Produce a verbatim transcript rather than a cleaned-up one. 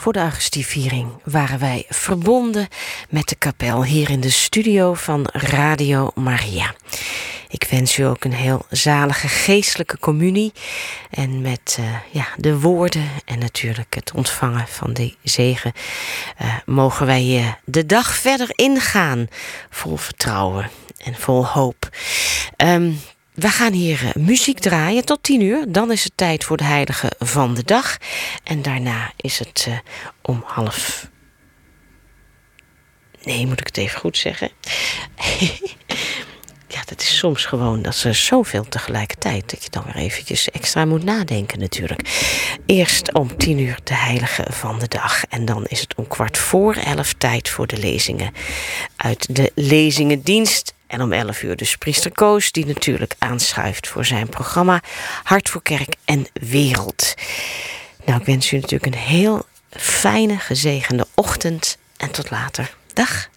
Voor de Augustieviering waren wij verbonden met de kapel hier in de studio van Radio Maria. Ik wens u ook een heel zalige geestelijke communie. En met uh, ja, de woorden en natuurlijk het ontvangen van die zegen uh, mogen wij uh, de dag verder ingaan. Vol vertrouwen en vol hoop. Um, we gaan hier uh, muziek draaien tot tien uur. Dan is het tijd voor de heilige van de dag. En daarna is het uh, om half... Nee, moet ik het even goed zeggen? Ja, dat is soms gewoon, dat ze zoveel tegelijkertijd, dat je dan weer eventjes extra moet nadenken natuurlijk. Eerst om tien uur de heilige van de dag. En dan is het om kwart voor elf tijd voor de lezingen uit de lezingendienst. En om elf uur dus priester Koos, die natuurlijk aanschuift voor zijn programma Hart voor Kerk en Wereld. Nou, ik wens u natuurlijk een heel fijne, gezegende ochtend en tot later. Dag.